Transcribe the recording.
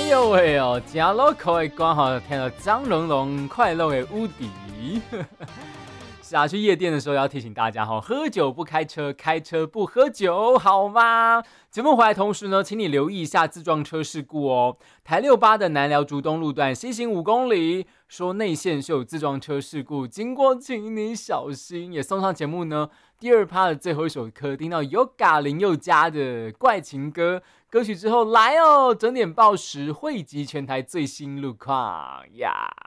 呦喂哦，真 local 的歌吼，听到张龙龙快乐的无敌。是啊，去夜店的时候要提醒大家喝酒不开车，开车不喝酒，好吗？节目回来同时呢，请你留意一下自撞车事故哦。台68的南寮竹东路段西行5公里，说内线是有自撞车事故，经过请你小心。也送上节目呢第2趴的最后一首歌，听到Yoga林宥嘉的怪情歌歌曲之后，来哦，整点报时汇集全台最新路况呀。